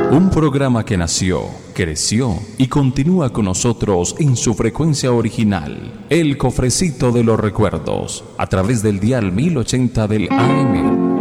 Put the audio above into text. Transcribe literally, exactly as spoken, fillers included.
Un programa que nació, creció y continúa con nosotros en su frecuencia original, El Cofrecito de los Recuerdos, a través del dial mil ochenta del A M.